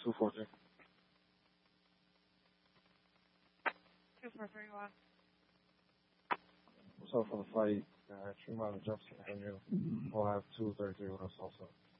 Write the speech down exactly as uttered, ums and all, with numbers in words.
two four three. two four three one. So for the flight, uh, three miles of Jefferson Avenue, we'll have two thirty-three with us also.